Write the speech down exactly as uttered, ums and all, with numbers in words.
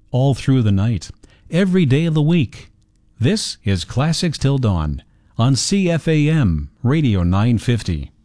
all through the night, every day of the week. This is Classics Till Dawn on C F A M Radio nine fifty.